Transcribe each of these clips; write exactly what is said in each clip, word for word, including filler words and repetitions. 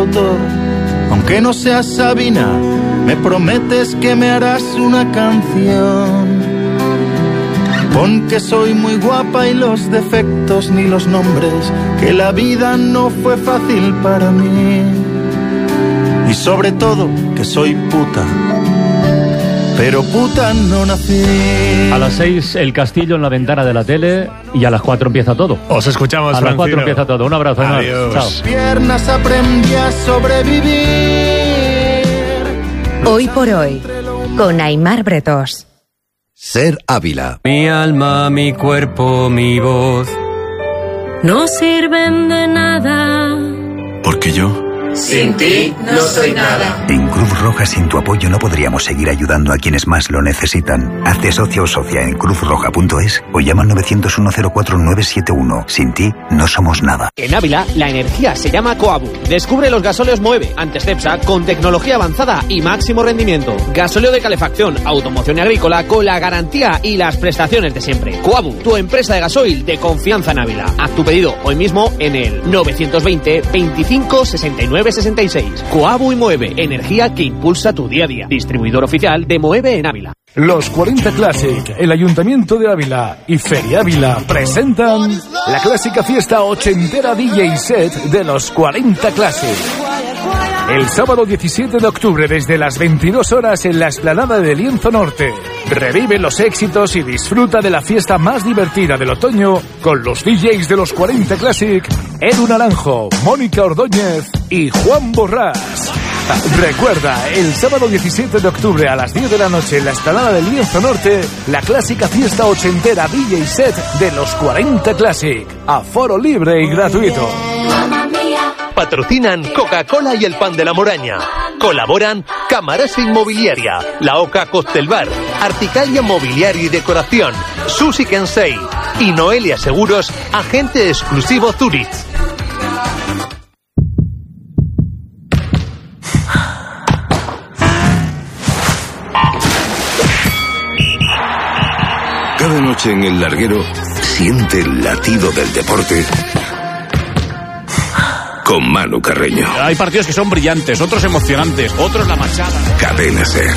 Aunque no seas Sabina, me prometes que me harás una canción. Pon que soy muy guapa y los defectos ni los nombres, que la vida no fue fácil para mí. Y sobre todo, que soy puta, pero puta no nací. A las seis, El Castillo en la ventana de la tele, y a las cuatro empieza todo. Os escuchamos, A las Francino. cuatro empieza todo. Un abrazo. Adiós. Chao. Piernas aprendí a sobrevivir. Hoy por hoy, con Aimar Bretos. Ser Ávila. Mi alma, mi cuerpo, mi voz no sirven de nada. Porque yo... Sin ti no soy nada. En Cruz Roja, sin tu apoyo no podríamos seguir ayudando a quienes más lo necesitan. Hazte socio o socia en cruz roja punto es o llama al nueve cero uno cero cuatro nueve siete uno. Sin ti no somos nada. En Ávila, la energía se llama Coabu. Descubre los gasóleos Moeve, antes Cepsa, con tecnología avanzada y máximo rendimiento. Gasóleo de calefacción, automoción y agrícola con la garantía y las prestaciones de siempre. Coabu, tu empresa de gasoil de confianza en Ávila. Haz tu pedido hoy mismo en el novecientos veinte veinticinco sesenta y nueve sesenta y seis. Coabu y Moeve, energía que impulsa tu día a día. Distribuidor oficial de Moeve en Ávila. Los cuarenta Classic, el Ayuntamiento de Ávila y Feria Ávila presentan la clásica fiesta ochentera D J set de los cuarenta Classic. El sábado diecisiete de octubre desde las veintidós horas en la explanada de Lienzo Norte. Revive los éxitos y disfruta de la fiesta más divertida del otoño con los D Js de los cuarenta Classic, Edu Naranjo, Mónica Ordóñez y Juan Borrás. Recuerda, el sábado diecisiete de octubre a las diez de la noche en la explanada del Lienzo Norte, la clásica fiesta ochentera D J set de los cuarenta Classic. Aforo libre y gratuito. Patrocinan Coca-Cola y el Pan de la Moraña. Colaboran Camarasa Inmobiliaria, La Oca Costel Bar, Articalia Mobiliario y Decoración, Susi Kensei y Noelia Seguros, agente exclusivo Zurich. Cada noche en el larguero siente el latido del deporte con Manu Carreño. Hay partidos que son brillantes, otros emocionantes, otros la machada. Cadena Ser.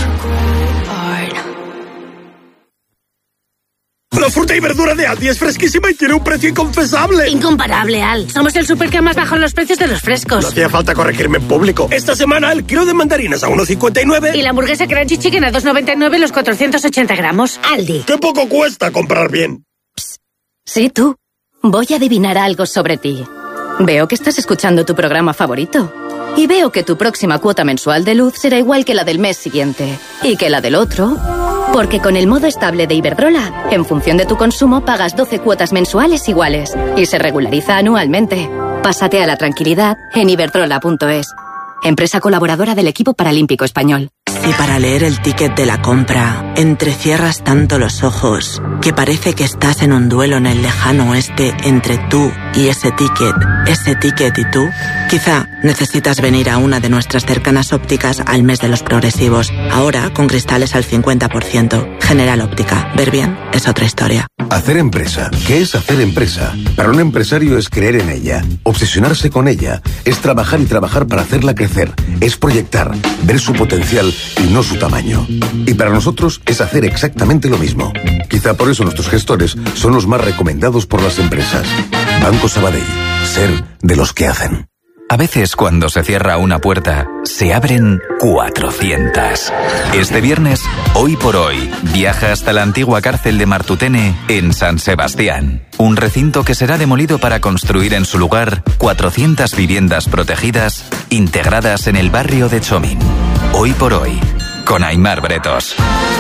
La fruta y verdura de Aldi es fresquísima y tiene un precio inconfesable. Incomparable, Al. Somos el super que más bajan los precios de los frescos. No hacía falta corregirme en público. Esta semana el kilo de mandarinas a uno cincuenta y nueve. Y la hamburguesa Crunchy Chicken a dos noventa y nueve los cuatrocientos ochenta gramos. Aldi. ¡Qué poco cuesta comprar bien! Psst. Sí, tú. Voy a adivinar algo sobre ti. Veo que estás escuchando tu programa favorito. Y veo que tu próxima cuota mensual de luz será igual que la del mes siguiente. Y que la del otro. Porque con el modo estable de Iberdrola, en función de tu consumo, pagas doce cuotas mensuales iguales. Y se regulariza anualmente. Pásate a la tranquilidad en iberdrola punto es. Empresa colaboradora del equipo paralímpico español. Y para leer el ticket de la compra, entrecierras tanto los ojos que parece que estás en un duelo en el lejano oeste entre tú y ese ticket, ese ticket y tú. Quizá necesitas venir a una de nuestras cercanas ópticas al mes de los progresivos. Ahora con cristales al cincuenta por ciento. General Óptica. Ver bien es otra historia. Hacer empresa. ¿Qué es hacer empresa? Para un empresario es creer en ella, obsesionarse con ella, es trabajar y trabajar para hacerla crecer, es proyectar, ver su potencial y no su tamaño. Y para nosotros es hacer exactamente lo mismo. Quizá por eso nuestros gestores son los más recomendados por las empresas. Banco Sabadell. Ser de los que hacen. A veces cuando se cierra una puerta, se abren cuatrocientas. Este viernes, Hoy por Hoy, viaja hasta la antigua cárcel de Martutene en San Sebastián. Un recinto que será demolido para construir en su lugar cuatrocientas viviendas protegidas integradas en el barrio de Chomín. Hoy por Hoy, con Aimar Bretos.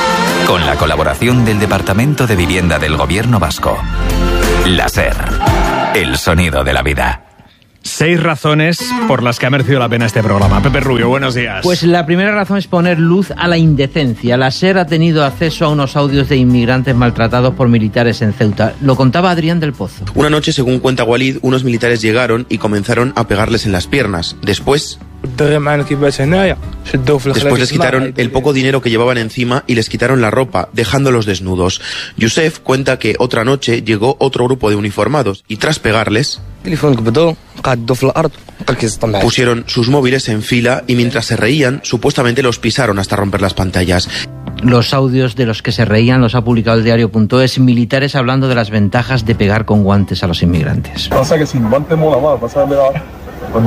Con la colaboración del Departamento de Vivienda del Gobierno Vasco. La Ser, el sonido de la vida. Seis razones por las que ha merecido la pena este programa. Pepe Rubio, buenos días. Pues la primera razón es poner luz a la indecencia. La SER ha tenido acceso a unos audios de inmigrantes maltratados por militares en Ceuta. Lo contaba Adrián del Pozo. Una noche, según cuenta Walid, unos militares llegaron y comenzaron a pegarles en las piernas. Después Después les quitaron el poco dinero que llevaban encima y les quitaron la ropa, dejándolos desnudos. Youssef cuenta que otra noche llegó otro grupo de uniformados y tras pegarles, pusieron sus móviles en fila y mientras se reían, supuestamente los pisaron hasta romper las pantallas. Los audios de los que se reían los ha publicado el diario punto es, militares hablando de las ventajas de pegar con guantes a los inmigrantes. Pasa que sin guante mola más, vas a ver a... Con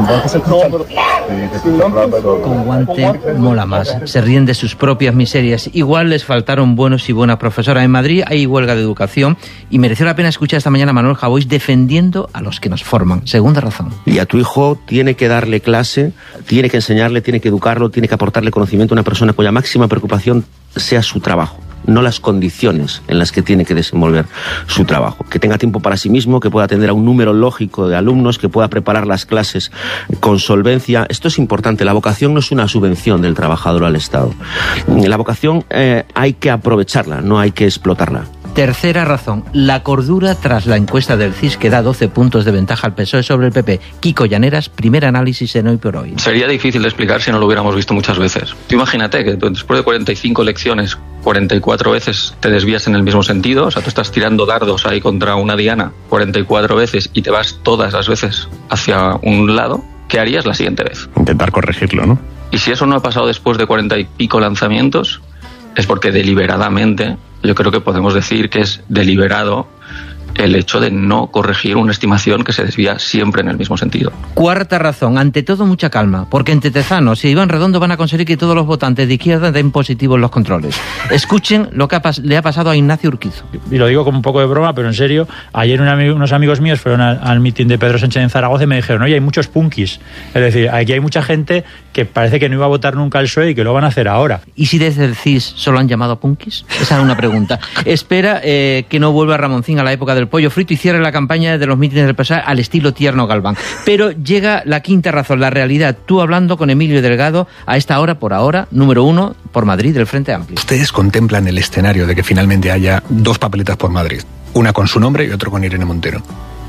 guante mola más. Se ríen de sus propias miserias. Igual les faltaron buenos y buenas profesoras. En Madrid hay huelga de educación y mereció la pena escuchar esta mañana a Manuel Javois defendiendo a los que nos forman. Segunda razón. Y a tu hijo tiene que darle clase, tiene que enseñarle, tiene que educarlo, tiene que aportarle conocimiento a una persona cuya máxima preocupación sea su trabajo, no las condiciones en las que tiene que desenvolver su trabajo. Que tenga tiempo para sí mismo, que pueda atender a un número lógico de alumnos, que pueda preparar las clases con solvencia. Esto es importante. La vocación no es una subvención del trabajador al Estado. La vocación eh, hay que aprovecharla, no hay que explotarla. Tercera razón, la cordura tras la encuesta del C I S que da doce puntos de ventaja al P S O E sobre el P P. Kiko Llaneras, primer análisis en Hoy por Hoy. Sería difícil de explicar si no lo hubiéramos visto muchas veces. Tú imagínate que después de cuarenta y cinco lecciones, cuarenta y cuatro veces te desvías en el mismo sentido, o sea, tú estás tirando dardos ahí contra una diana cuarenta y cuatro veces y te vas todas las veces hacia un lado, ¿qué harías la siguiente vez? Intentar corregirlo, ¿no? Y si eso no ha pasado después de cuarenta y pico lanzamientos, es porque deliberadamente, yo creo que podemos decir que es deliberado el hecho de no corregir una estimación que se desvía siempre en el mismo sentido. Cuarta razón, ante todo mucha calma, porque entre Tezanos y Iván Redondo van a conseguir que todos los votantes de izquierda den positivo en los controles. Escuchen lo que ha pas- le ha pasado a Ignacio Urquizo. Y lo digo como un poco de broma, pero en serio, ayer un amigo, unos amigos míos fueron al, al mitin de Pedro Sánchez en Zaragoza y me dijeron, oye, hay muchos punkis. Es decir, aquí hay mucha gente que parece que no iba a votar nunca al P S O E y que lo van a hacer ahora. ¿Y si desde el C I S solo han llamado punkis? Esa es una pregunta. Espera eh, que no vuelva Ramoncín a la época del pollo frito y cierre la campaña de los mítines del P S O E al estilo Tierno Galván. Pero llega la quinta razón, la realidad. Tú hablando con Emilio Delgado a esta hora, por ahora, número uno, por Madrid, del Frente Amplio. Ustedes contemplan el escenario de que finalmente haya dos papeletas por Madrid, una con su nombre y otra con Irene Montero.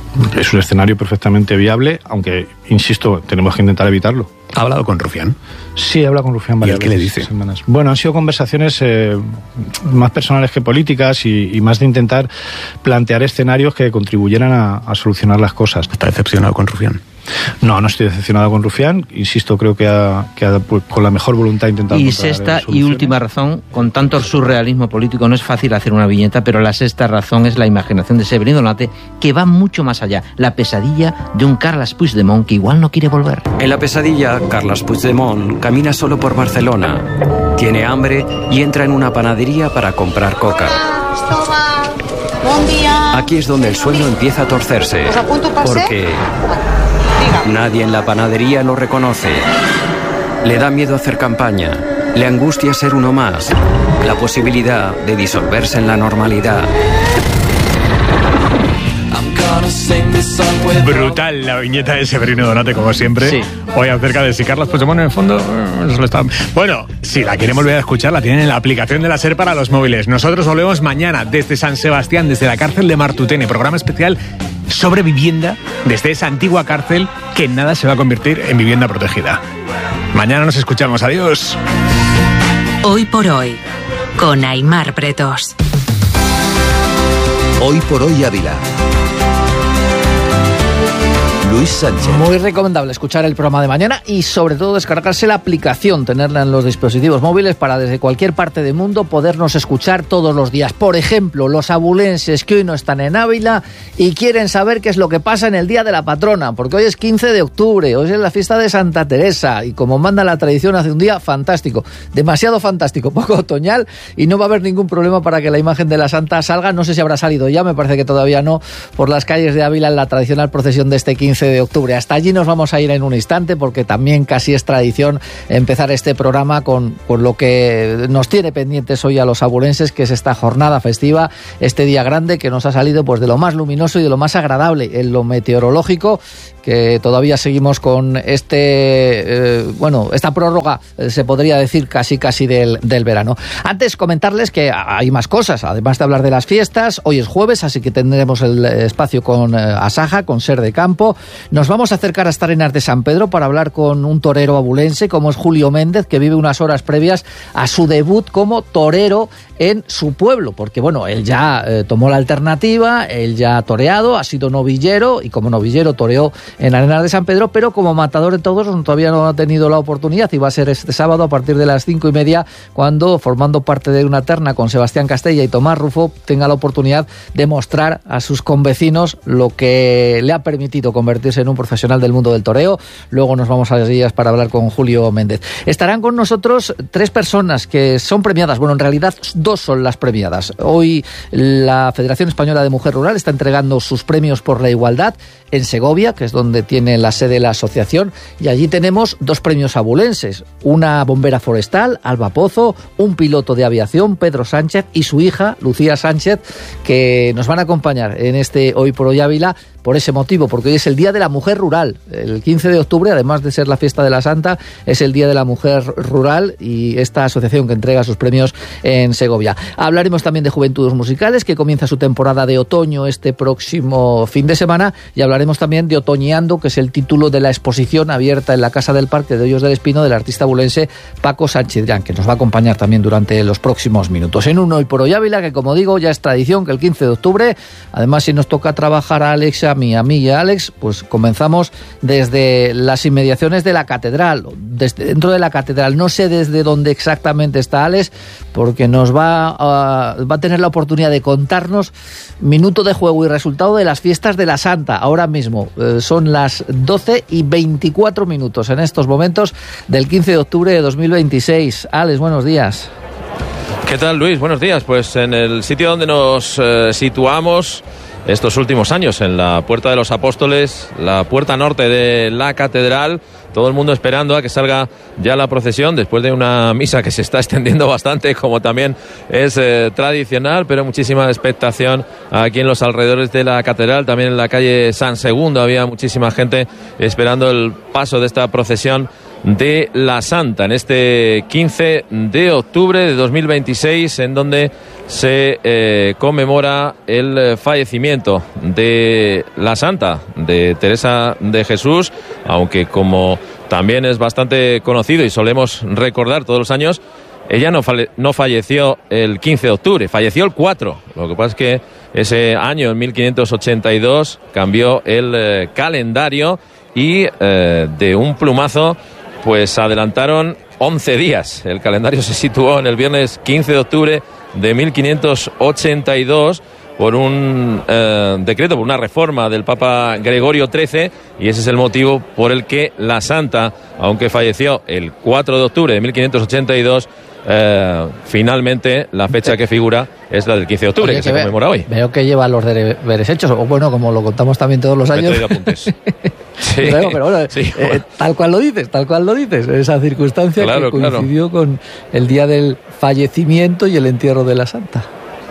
Es un escenario perfectamente viable, aunque, insisto, tenemos que intentar evitarlo. ¿Ha hablado con Rufián? Sí, he hablado con Rufián varias veces. ¿Y él qué le dice? Semanas. Bueno, han sido conversaciones eh, más personales que políticas y, y más de intentar plantear escenarios que contribuyeran a, a solucionar las cosas. ¿Está decepcionado con Rufián? No, no estoy decepcionado con Rufián. Insisto, creo que ha, que ha pues, con la mejor voluntad intentado. Y sexta y última razón, con tanto surrealismo político no es fácil hacer una viñeta, pero la sexta razón es la imaginación de Severino Donate, que va mucho más allá. La pesadilla de un Carles Puigdemont que igual no quiere volver. En la pesadilla, Carles Puigdemont camina solo por Barcelona. Tiene hambre y entra en una panadería para comprar coca. Aquí es donde el sueño empieza a torcerse, porque nadie en la panadería lo reconoce. Le da miedo hacer campaña, le angustia ser uno más, la posibilidad de disolverse en la normalidad. Brutal la viñeta de Severino Donate, como siempre. Sí. Hoy acerca de si Carles Puigdemont en el fondo eh, se lo está... Bueno, si la quieren volver a escuchar, la tienen en la aplicación de la SER para los móviles. Nosotros volvemos mañana desde San Sebastián, desde la cárcel de Martutene. Programa especial sobre vivienda desde esa antigua cárcel que en nada se va a convertir en vivienda protegida. Mañana nos escuchamos. Adiós. Hoy por Hoy, con Aimar Bretos. Hoy por Hoy Ávila. Luis Sánchez. Muy recomendable escuchar el programa de mañana y sobre todo descargarse la aplicación, tenerla en los dispositivos móviles para desde cualquier parte del mundo podernos escuchar todos los días. Por ejemplo, los abulenses que hoy no están en Ávila y quieren saber qué es lo que pasa en el Día de la Patrona, porque hoy es quince de octubre, hoy es la fiesta de Santa Teresa y como manda la tradición hace un día fantástico, demasiado fantástico, poco otoñal y no va a haber ningún problema para que la imagen de la Santa salga. No sé si habrá salido ya, me parece que todavía no, por las calles de Ávila en la tradicional procesión de este quince de octubre. Hasta allí nos vamos a ir en un instante porque también casi es tradición empezar este programa con, con lo que nos tiene pendientes hoy a los abulenses, que es esta jornada festiva, este día grande que nos ha salido pues de lo más luminoso y de lo más agradable en lo meteorológico, que que todavía seguimos con este, eh, bueno, esta prórroga, eh, se podría decir casi casi del, del verano. Antes comentarles que hay más cosas, además de hablar de las fiestas. Hoy es jueves, así que tendremos el espacio con eh, Asaja, con Ser de Campo. Nos vamos a acercar hasta Arenas de San Pedro para hablar con un torero abulense como es Julio Méndez, que vive unas horas previas a su debut como torero en su pueblo, porque bueno, él ya eh, tomó la alternativa, él ya ha toreado, ha sido novillero y como novillero toreó en Arenas de San Pedro, pero como matador de todos todavía no ha tenido la oportunidad y va a ser este sábado a partir de las cinco y media cuando, formando parte de una terna con Sebastián Castella y Tomás Rufo, tenga la oportunidad de mostrar a sus convecinos lo que le ha permitido convertirse en un profesional del mundo del toreo. Luego nos vamos a las guías para hablar con Julio Méndez. Estarán con nosotros tres personas que son premiadas, bueno, en realidad dos son las premiadas. Hoy la Federación Española de Mujer Rural está entregando sus premios por la igualdad en Segovia, que es donde tiene la sede la asociación, y allí tenemos dos premios abulenses, una bombera forestal, Alba Pozo, un piloto de aviación, Pedro Sánchez, y su hija, Lucía Sánchez, que nos van a acompañar en este Hoy por Hoy Ávila por ese motivo, porque hoy es el Día de la Mujer Rural. El quince de octubre, además de ser la fiesta de la Santa, es el Día de la Mujer Rural y esta asociación que entrega sus premios en Segovia. Hablaremos también de Juventudes Musicales, que comienza su temporada de otoño este próximo fin de semana, y hablaremos también de Otoñeando, que es el título de la exposición abierta en la Casa del Parque de Hoyos del Espino del artista abulense Paco Sanchidrián, que nos va a acompañar también durante los próximos minutos. En un Hoy por Hoy Ávila, que como digo, ya es tradición que el quince de octubre, además si nos toca trabajar a Alex, a mí, a mí y a Alex, pues comenzamos desde las inmediaciones de la catedral, desde dentro de la catedral. No sé desde dónde exactamente está Alex, porque nos va a, va a tener la oportunidad de contarnos minuto de juego y resultado de las fiestas de la Santa. Ahora mismo eh, son las doce y veinticuatro minutos en estos momentos del quince de octubre de dos mil veintiséis. Alex, buenos días. ¿Qué tal, Luis? Buenos días. Pues en el sitio donde nos eh, situamos estos últimos años, en la Puerta de los Apóstoles, la puerta norte de la catedral, todo el mundo esperando a que salga ya la procesión después de una misa que se está extendiendo bastante, como también es eh, tradicional, pero muchísima expectación aquí en los alrededores de la catedral. También en la calle San Segundo había muchísima gente esperando el paso de esta procesión de la Santa en este quince de octubre de dos mil veintiséis, en donde se eh, conmemora el fallecimiento de la Santa, de Teresa de Jesús, aunque como también es bastante conocido y solemos recordar todos los años, ella no, fale- no falleció el quince de octubre, falleció el cuatro. Lo que pasa es que ese año, en mil quinientos ochenta y dos, cambió el eh, calendario y eh, de un plumazo pues adelantaron once días. El calendario se situó en el viernes quince de octubre de mil quinientos ochenta y dos por un eh, decreto, por una reforma del Papa Gregorio trece, y ese es el motivo por el que la Santa, aunque falleció el cuatro de octubre de mil quinientos ochenta y dos, eh, finalmente la fecha que figura es la del quince de octubre. Oye, que, que se ve, conmemora hoy. Veo que lleva los deberes hechos, o bueno, como lo contamos también todos los años. Me he traído apuntes. Sí, pero, pero bueno, sí, eh, bueno. tal cual lo dices, tal cual lo dices, esa circunstancia claro, que coincidió claro. con el día del fallecimiento y el entierro de la Santa.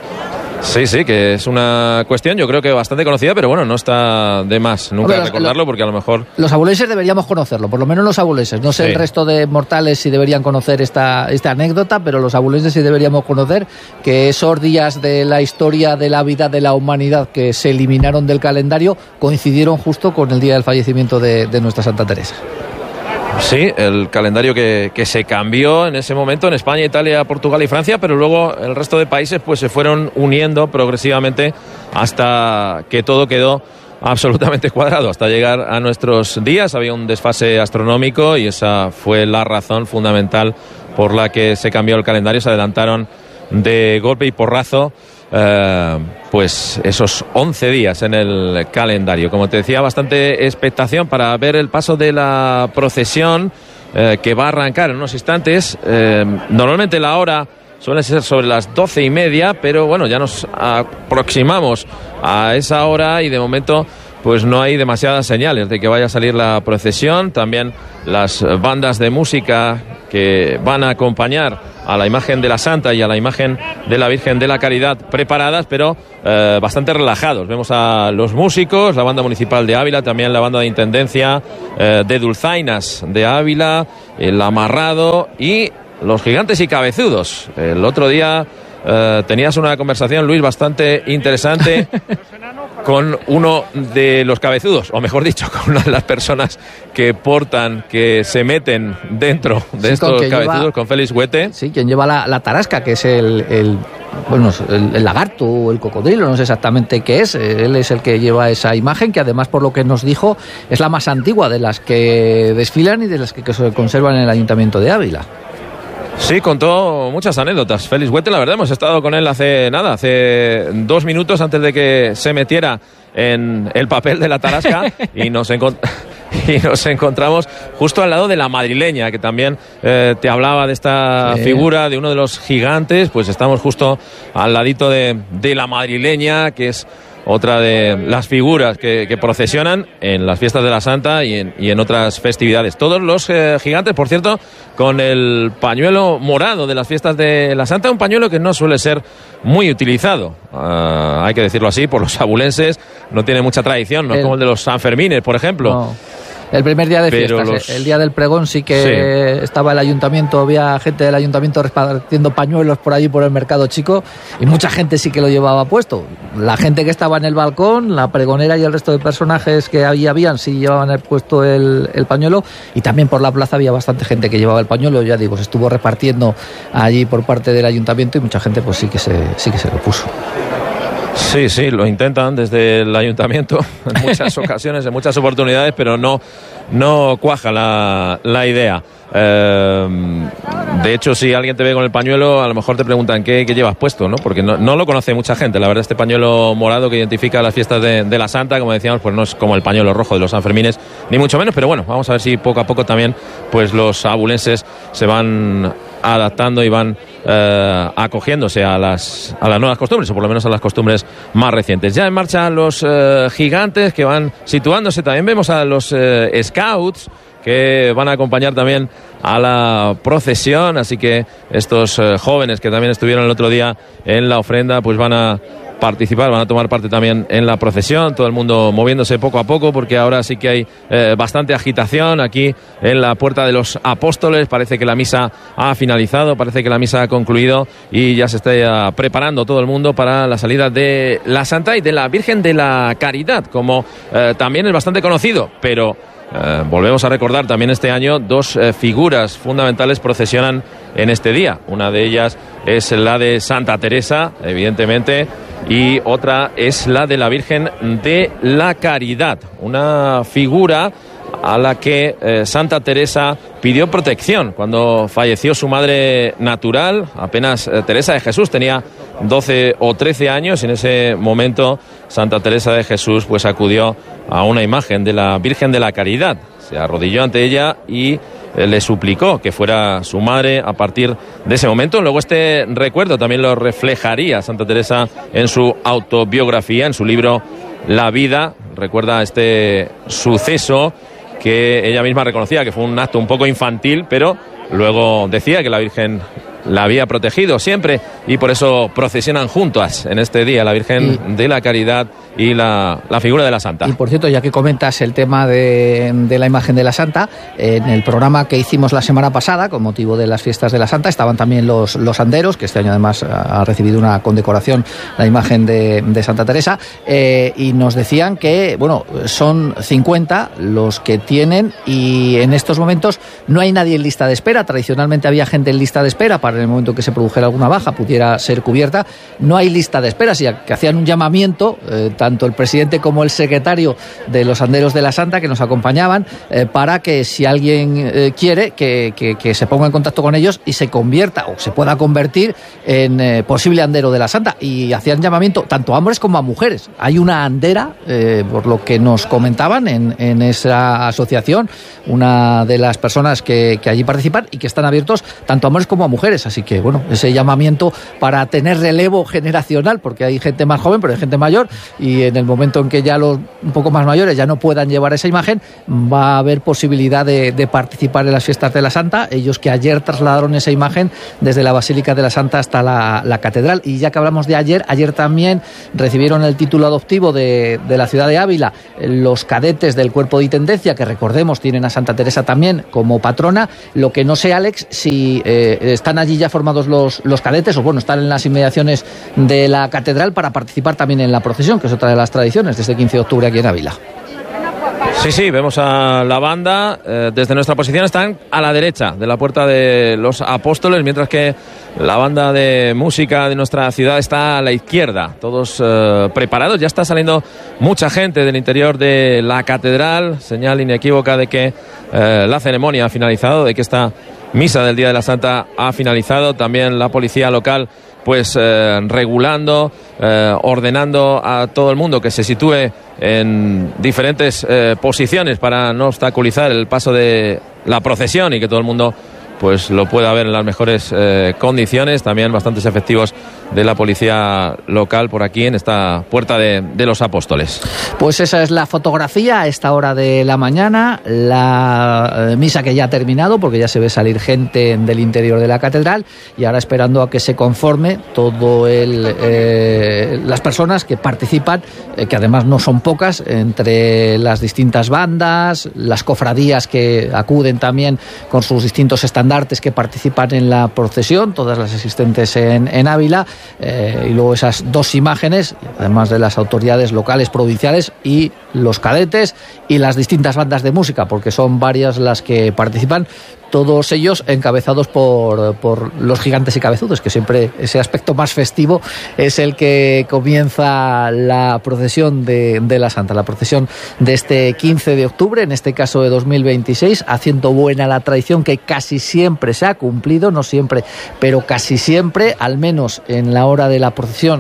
Sí, sí, que es una cuestión yo creo que bastante conocida, pero bueno, no está de más nunca Hombre, recordarlo, porque a lo mejor... Los abulenses deberíamos conocerlo, por lo menos los abulenses. No sé sí. el resto de mortales si deberían conocer esta, esta anécdota, pero los abulenses sí deberíamos conocer que esos días de la historia de la vida de la humanidad que se eliminaron del calendario coincidieron justo con el día del fallecimiento de, de nuestra Santa Teresa. Sí, el calendario que, que se cambió en ese momento en España, Italia, Portugal y Francia, pero luego el resto de países pues se fueron uniendo progresivamente hasta que todo quedó absolutamente cuadrado, hasta llegar a nuestros días. Había un desfase astronómico y esa fue la razón fundamental por la que se cambió el calendario. Se adelantaron de golpe y porrazo Eh, pues esos once días en el calendario. Como te decía, bastante expectación para ver el paso de la procesión eh, que va a arrancar en unos instantes. Eh, normalmente la hora suele ser sobre las doce y media, pero bueno, ya nos aproximamos a esa hora y de momento pues no hay demasiadas señales de que vaya a salir la procesión. También las bandas de música que van a acompañar a la imagen de la Santa y a la imagen de la Virgen de la Caridad preparadas, pero eh, bastante relajados. Vemos a los músicos, la banda municipal de Ávila, también la banda de Intendencia eh, de Dulzainas de Ávila, el amarrado y los gigantes y cabezudos. El otro día eh, tenías una conversación, Luis, bastante interesante con uno de los cabezudos, o mejor dicho, con una de las personas que portan, que se meten dentro de sí, estos cabezudos, lleva, con Félix Huete. Sí, quien lleva la, la tarasca, que es el, el bueno, el, el lagarto o el cocodrilo, no sé exactamente qué es. Él es el que lleva esa imagen, que además, por lo que nos dijo, es la más antigua de las que desfilan y de las que, que se conservan en el Ayuntamiento de Ávila. Sí, contó muchas anécdotas. Félix Huete, la verdad, hemos estado con él hace nada, hace dos minutos antes de que se metiera en el papel de la tarasca y nos encont- y nos encontramos justo al lado de la madrileña, que también eh, te hablaba de esta sí. figura de uno de los gigantes. Pues estamos justo al ladito de, de la madrileña, que es otra de las figuras que, que procesionan en las fiestas de la Santa y en, y en otras festividades. Todos los eh, gigantes, por cierto, con el pañuelo morado de las fiestas de la Santa, un pañuelo que no suele ser muy utilizado, uh, hay que decirlo así, por los abulenses. No tiene mucha tradición, no el... es como el de los Sanfermines, por ejemplo. No. El primer día de fiestas, los... el día del pregón sí que sí. estaba el ayuntamiento, había gente del ayuntamiento repartiendo pañuelos por allí por el mercado chico y mucha gente sí que lo llevaba puesto. La gente que estaba en el balcón, la pregonera y el resto de personajes que ahí habían sí llevaban puesto el, el pañuelo, y también por la plaza había bastante gente que llevaba el pañuelo. Ya digo, se estuvo repartiendo allí por parte del ayuntamiento y mucha gente pues sí que se, sí que se lo puso. Sí, sí, lo intentan desde el ayuntamiento en muchas ocasiones, en muchas oportunidades, pero no, no cuaja la, la idea. Eh, de hecho, si alguien te ve con el pañuelo, a lo mejor te preguntan qué, qué llevas puesto, ¿no? Porque no, no lo conoce mucha gente. La verdad, este pañuelo morado que identifica las fiestas de, de la Santa, como decíamos, pues no es como el pañuelo rojo de los Sanfermines, ni mucho menos. Pero bueno, vamos a ver si poco a poco también pues los abulenses se van adaptando y van eh, acogiéndose a las, a las nuevas costumbres, o por lo menos a las costumbres más recientes. Ya en marcha los eh, gigantes que van situándose. También vemos a los eh, scouts que van a acompañar también a la procesión, así que estos eh, jóvenes que también estuvieron el otro día en la ofrenda pues van a participar, van a tomar parte también en la procesión, todo el mundo moviéndose poco a poco, porque ahora sí que hay eh, bastante agitación aquí en la Puerta de los Apóstoles. Parece que la misa ha finalizado, parece que la misa ha concluido y ya se está preparando todo el mundo para la salida de la Santa y de la Virgen de la Caridad, como eh, también es bastante conocido, pero Eh, volvemos a recordar también este año dos eh, figuras fundamentales procesionan en este día. Una de ellas es la de Santa Teresa, evidentemente, y otra es la de la Virgen de la Caridad, una figura a la que eh, Santa Teresa pidió protección cuando falleció su madre natural. Apenas eh, Teresa de Jesús tenía doce o trece años, y en ese momento Santa Teresa de Jesús pues acudió a una imagen de la Virgen de la Caridad, se arrodilló ante ella y eh, le suplicó que fuera su madre a partir de ese momento. Luego este recuerdo también lo reflejaría Santa Teresa en su autobiografía, en su libro La Vida. Recuerda este suceso que ella misma reconocía que fue un acto un poco infantil, pero luego decía que la Virgen la había protegido siempre y por eso procesionan juntas en este día la Virgen y, de la Caridad y la, la figura de la Santa. Y por cierto, ya que comentas el tema de, de la imagen de la Santa, en el programa que hicimos la semana pasada con motivo de las fiestas de la Santa estaban también los, los anderos, que este año además ha recibido una condecoración la imagen de, de Santa Teresa, eh, y nos decían que, bueno, son cincuenta los que tienen y en estos momentos no hay nadie en lista de espera. Tradicionalmente había gente en lista de espera para en el momento que se produjera alguna baja pudiera ser cubierta. No hay lista de espera, sino que hacían un llamamiento, eh, tanto el presidente como el secretario de los Anderos de la Santa, que nos acompañaban, eh, para que si alguien eh, quiere, que, que, que se ponga en contacto con ellos y se convierta o se pueda convertir en eh, posible Andero de la Santa. Y hacían llamamiento tanto a hombres como a mujeres. Hay una andera, eh, por lo que nos comentaban en, en esa asociación, una de las personas que, que allí participan y que están abiertos tanto a hombres como a mujeres. Así que, bueno, ese llamamiento para tener relevo generacional, porque hay gente más joven, pero hay gente mayor, y en el momento en que ya los un poco más mayores ya no puedan llevar esa imagen, va a haber posibilidad de, de participar en las fiestas de la Santa, ellos que ayer trasladaron esa imagen desde la Basílica de la Santa hasta la, la Catedral. Y ya que hablamos de ayer, ayer también recibieron el título adoptivo de, de la ciudad de Ávila los cadetes del Cuerpo de Intendencia, que recordemos tienen a Santa Teresa también como patrona. Lo que no sé, Alex, si eh, están allí ya formados los, los cadetes, o bueno, están en las inmediaciones de la Catedral para participar también en la procesión, que es otra de las tradiciones de este quince de octubre aquí en Ávila. Sí, sí, vemos a la banda. Eh, desde nuestra posición están a la derecha de la Puerta de los Apóstoles, mientras que la banda de música de nuestra ciudad está a la izquierda. Todos eh, preparados. Ya está saliendo mucha gente del interior de la catedral. Señal inequívoca de que eh, la ceremonia ha finalizado, de que esta misa del Día de la Santa ha finalizado. También la policía local pues eh, regulando, eh, ordenando a todo el mundo que se sitúe en diferentes eh, posiciones para no obstaculizar el paso de la procesión y que todo el mundo pues lo pueda ver en las mejores eh, condiciones. También bastantes efectivos de la policía local por aquí en esta Puerta de, de los Apóstoles. Pues esa es la fotografía a esta hora de la mañana, la misa que ya ha terminado, porque ya se ve salir gente del interior de la catedral, y ahora esperando a que se conforme todo el eh, las personas que participan, eh, que además no son pocas, entre las distintas bandas, las cofradías que acuden también con sus distintos estandartes que participan en la procesión, todas las existentes en, en Ávila. Eh, y luego esas dos imágenes, además de las autoridades locales, provinciales y los cadetes y las distintas bandas de música, porque son varias las que participan, todos ellos encabezados por, por los gigantes y cabezudos, que siempre ese aspecto más festivo es el que comienza la procesión de, de la Santa, la procesión de este quince de octubre, en este caso de dos mil veintiséis, haciendo buena la tradición que casi siempre se ha cumplido, no siempre, pero casi siempre, al menos en la hora de la procesión,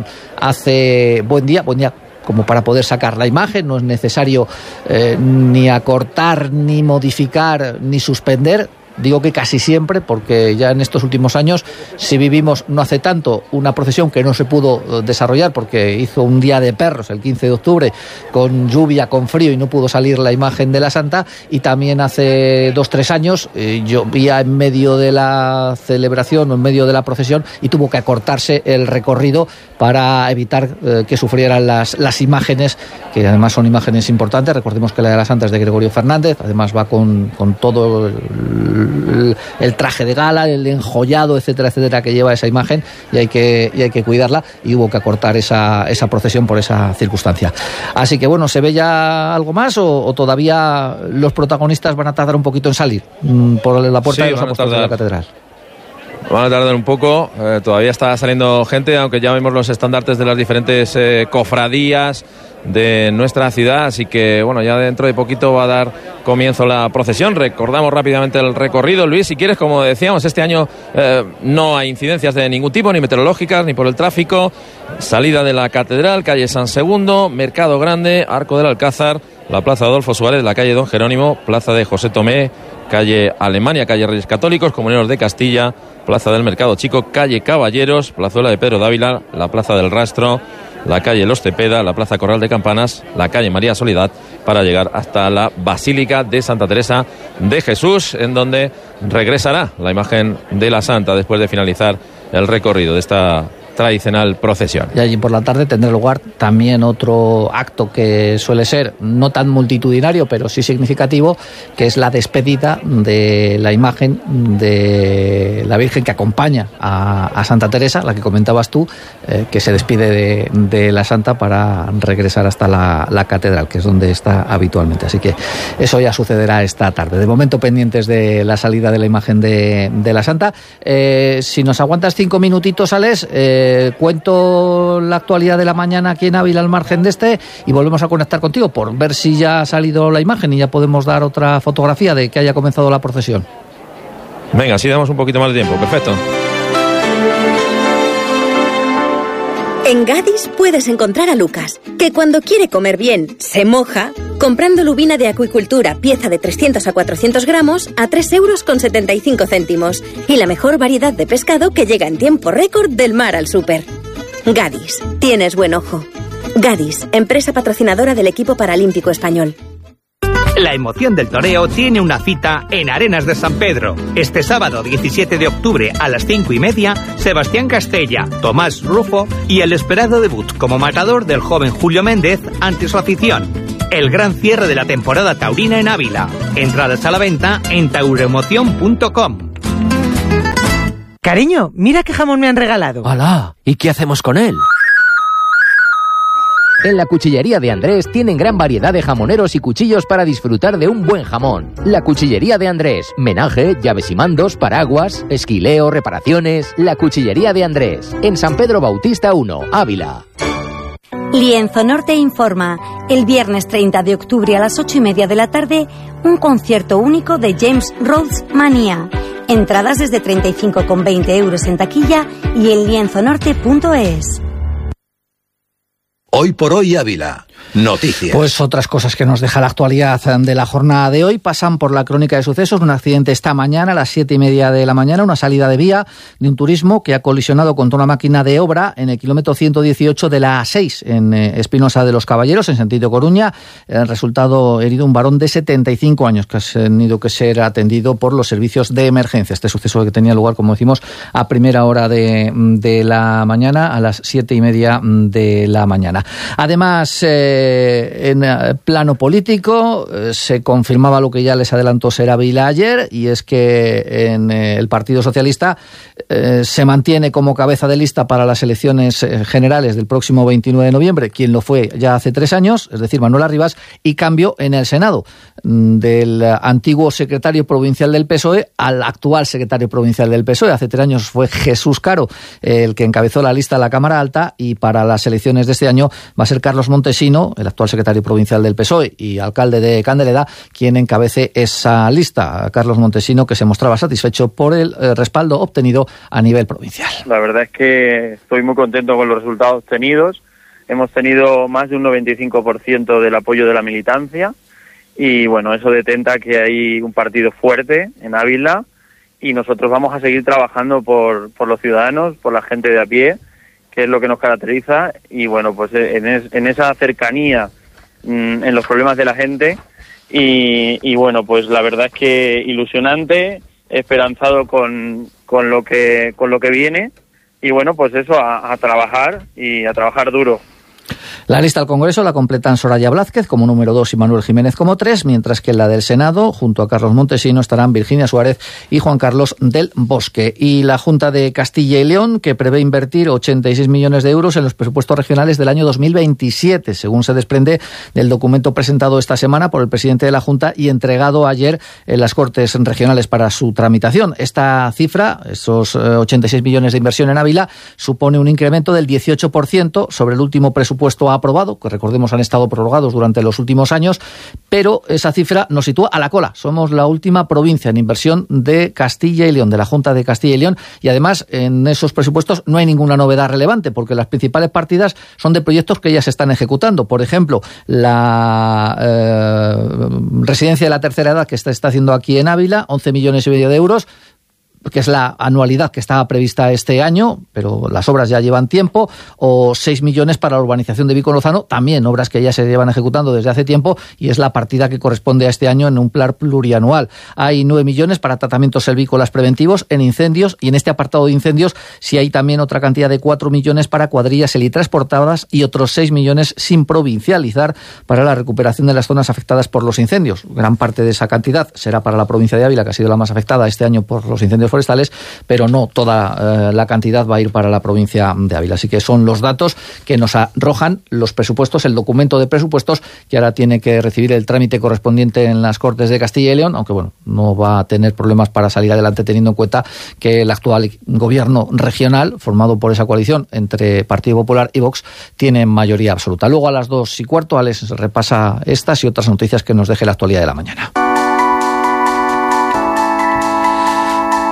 hace buen día, buen día como para poder sacar la imagen, no es necesario eh, ni acortar, ni modificar, ni suspender. Digo que casi siempre, porque ya en estos últimos años, si vivimos no hace tanto una procesión que no se pudo desarrollar porque hizo un día de perros el quince de octubre, con lluvia, con frío, y no pudo salir la imagen de la Santa, y también hace dos, tres años eh, llovía en medio de la celebración o en medio de la procesión y tuvo que acortarse el recorrido para evitar eh, que sufrieran las, las imágenes, que además son imágenes importantes. Recordemos que la de la Santa es de Gregorio Fernández, además va con, con todo el el traje de gala, el enjollado, etcétera, etcétera, que lleva esa imagen, y hay que, y hay que cuidarla, y hubo que acortar esa, esa procesión por esa circunstancia. Así que bueno, ¿se ve ya algo más o, o todavía los protagonistas van a tardar un poquito en salir mmm, por la Puerta sí, de los Apóstoles de la Catedral? Van a tardar un poco, eh, todavía está saliendo gente, aunque ya vemos los estandartes de las diferentes eh, cofradías de nuestra ciudad, así que bueno, ya dentro de poquito va a dar comienzo la procesión. Recordamos rápidamente el recorrido, Luis, si quieres. Como decíamos, este año eh, no hay incidencias de ningún tipo, ni meteorológicas, ni por el tráfico. Salida de la Catedral, calle San Segundo, Mercado Grande, Arco del Alcázar, la Plaza Adolfo Suárez, la calle Don Jerónimo, Plaza de José Tomé, calle Alemania, calle Reyes Católicos, Comuneros de Castilla, Plaza del Mercado Chico, calle Caballeros, Plazuela de Pedro Dávila, la Plaza del Rastro, la calle Los Cepeda, la Plaza Corral de Campanas, la calle María Soledad, para llegar hasta la Basílica de Santa Teresa de Jesús, en donde regresará la imagen de la Santa después de finalizar el recorrido de esta tradicional procesión. Y allí por la tarde tendrá lugar también otro acto que suele ser no tan multitudinario, pero sí significativo, que es la despedida de la imagen de la Virgen que acompaña a, a Santa Teresa, la que comentabas tú, eh, que se despide de, de la Santa para regresar hasta la, la catedral, que es donde está habitualmente. Así que eso ya sucederá esta tarde. De momento pendientes de la salida de la imagen de, de la Santa. Eh, si nos aguantas cinco minutitos, Alex, eh, Eh, cuento la actualidad de la mañana aquí en Ávila al margen de este y volvemos a conectar contigo por ver si ya ha salido la imagen y ya podemos dar otra fotografía de que haya comenzado la procesión. Venga, así damos un poquito más de tiempo. Perfecto. En Gadis puedes encontrar a Lucas, que cuando quiere comer bien se moja, Comprando lubina de acuicultura, pieza de trescientos a cuatrocientos gramos, a tres euros con setenta y cinco céntimos. Y la mejor variedad de pescado que llega en tiempo récord del mar al súper. Gadis, tienes buen ojo. Gadis, empresa patrocinadora del equipo paralímpico español. La emoción del toreo tiene una cita en Arenas de San Pedro. Este sábado diecisiete de octubre a las cinco y media, Sebastián Castella, Tomás Rufo y el esperado debut como matador del joven Julio Méndez ante su afición. El gran cierre de la temporada taurina en Ávila. Entradas a la venta en tauroemoción punto com. Cariño, mira qué jamón me han regalado. ¡Hala! ¿Y qué hacemos con él? En la Cuchillería de Andrés tienen gran variedad de jamoneros y cuchillos para disfrutar de un buen jamón. La Cuchillería de Andrés. Menaje, llaves y mandos, paraguas, esquileo, reparaciones. La Cuchillería de Andrés. En San Pedro Bautista uno, Ávila. Lienzo Norte informa. El viernes treinta de octubre a las ocho y media de la tarde, un concierto único de James Rhodes Manía. Entradas desde treinta y cinco con veinte euros en taquilla y en lienzo norte punto es. Hoy por hoy Ávila. Noticias. Pues otras cosas que nos deja la actualidad de la jornada de hoy pasan por la crónica de sucesos. Un accidente esta mañana a las siete y media de la mañana, una salida de vía de un turismo que ha colisionado contra una máquina de obra en el kilómetro ciento dieciocho de la A seis en Espinosa de los Caballeros, en sentido Coruña. El resultado herido un varón de setenta y cinco años que ha tenido que ser atendido por los servicios de emergencia. Este suceso que tenía lugar, como decimos, a primera hora de, de la mañana, a las siete y media de la mañana. Además, eh, en plano político, eh, se confirmaba lo que ya les adelantó Ser Ávila ayer, y es que en eh, el Partido Socialista eh, se mantiene como cabeza de lista para las elecciones eh, generales del próximo veintinueve de noviembre, quien lo fue ya hace tres años, es decir, Manuel Arribas, y cambio en el Senado del antiguo secretario provincial del P S O E al actual secretario provincial del P S O E. Hace tres años fue Jesús Caro eh, el que encabezó la lista de la Cámara Alta, y para las elecciones de este año va a ser Carlos Montesino, el actual secretario provincial del P S O E y alcalde de Candeleda, quien encabece esa lista. Carlos Montesino, que se mostraba satisfecho por el eh, respaldo obtenido a nivel provincial. La verdad es que estoy muy contento con los resultados obtenidos. Hemos tenido más de un noventa y cinco por ciento del apoyo de la militancia, y bueno, eso detenta que hay un partido fuerte en Ávila, y nosotros vamos a seguir trabajando por, por los ciudadanos, por la gente de a pie, que es lo que nos caracteriza, y bueno, pues en, es, en esa cercanía mmm, en los problemas de la gente, y, y bueno, pues la verdad es que ilusionante, esperanzado con, con lo que con lo que viene, y bueno, pues eso, a, a trabajar y a trabajar duro. La lista al Congreso la completan Soraya Blázquez como número dos y Manuel Jiménez como tres, mientras que en la del Senado, junto a Carlos Montesino, estarán Virginia Suárez y Juan Carlos del Bosque. Y la Junta de Castilla y León, que prevé invertir ochenta y seis millones de euros en los presupuestos regionales del año dos mil veintisiete, según se desprende del documento presentado esta semana por el presidente de la Junta y entregado ayer en las Cortes Regionales para su tramitación. Esta cifra, esos ochenta y seis millones de inversión en Ávila, supone un incremento del dieciocho por ciento sobre el último presupuesto aprobado, que recordemos han estado prorrogados durante los últimos años, pero esa cifra nos sitúa a la cola. Somos la última provincia en inversión de Castilla y León, de la Junta de Castilla y León, y además en esos presupuestos no hay ninguna novedad relevante, porque las principales partidas son de proyectos que ya se están ejecutando. Por ejemplo, la eh, residencia de la tercera edad que se está haciendo aquí en Ávila, once millones y medio de euros, que es la anualidad que estaba prevista este año, pero las obras ya llevan tiempo, o seis millones para la urbanización de Vico Lozano, también obras que ya se llevan ejecutando desde hace tiempo, y es la partida que corresponde a este año en un plan plurianual. Hay nueve millones para tratamientos selvícolas preventivos en incendios, y en este apartado de incendios sí hay también otra cantidad de cuatro millones para cuadrillas helitransportadas y otros seis millones sin provincializar para la recuperación de las zonas afectadas por los incendios. Gran parte de esa cantidad será para la provincia de Ávila, que ha sido la más afectada este año por los incendios forestales, pero no toda eh, la cantidad va a ir para la provincia de Ávila. Así que son los datos que nos arrojan los presupuestos, el documento de presupuestos, que ahora tiene que recibir el trámite correspondiente en las Cortes de Castilla y León, aunque bueno, no va a tener problemas para salir adelante, teniendo en cuenta que el actual gobierno regional, formado por esa coalición entre Partido Popular y Vox, tiene mayoría absoluta. Luego a las dos y cuarto, Alex repasa estas y otras noticias que nos deje la actualidad de la mañana.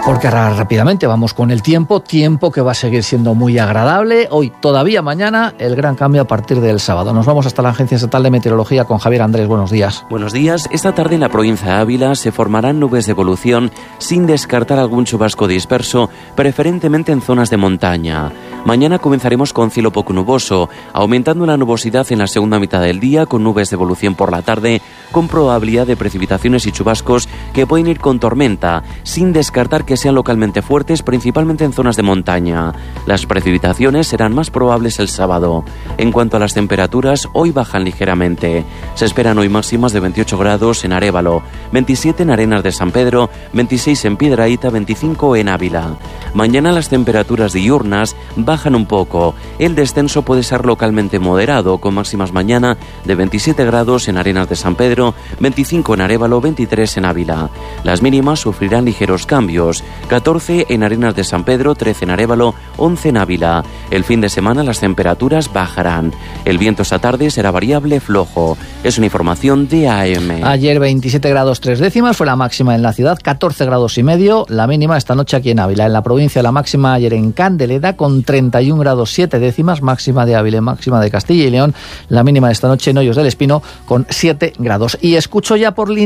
Porque ahora rápidamente vamos con el tiempo, tiempo que va a seguir siendo muy agradable. Hoy, todavía mañana, el gran cambio a partir del sábado. Nos vamos hasta la Agencia Estatal de Meteorología con Javier Andrés. Buenos días. Buenos días. Esta tarde en la provincia de Ávila se formarán nubes de evolución sin descartar algún chubasco disperso, preferentemente en zonas de montaña. Mañana comenzaremos con cielo poco nuboso, aumentando la nubosidad en la segunda mitad del día, con nubes de evolución por la tarde, con probabilidad de precipitaciones y chubascos que pueden ir con tormenta, sin descartar que sean localmente fuertes, principalmente en zonas de montaña. Las precipitaciones serán más probables el sábado. En cuanto a las temperaturas, hoy bajan ligeramente. Se esperan hoy máximas de veintiocho grados en Arévalo, veintisiete en Arenas de San Pedro, veintiséis en Piedrahíta, veinticinco en Ávila. Mañana las temperaturas diurnas bajan un poco. El descenso puede ser localmente moderado, con máximas mañana de veintisiete grados en Arenas de San Pedro, veinticinco en Arévalo, veintitrés en Ávila. Las mínimas sufrirán ligeros cambios. catorce en Arenas de San Pedro, trece en Arévalo, once en Ávila. El fin de semana las temperaturas bajarán. El viento esta tarde será variable flojo. Es una información de A M. Ayer veintisiete grados tres décimas fue la máxima en la ciudad, catorce grados y medio la mínima esta noche aquí en Ávila. En la provincia la máxima ayer en Candeleda con treinta y un grados siete décimas, máxima de Ávila, máxima de Castilla y León. La mínima esta noche en Hoyos del Espino con siete grados. Y escucho ya por línea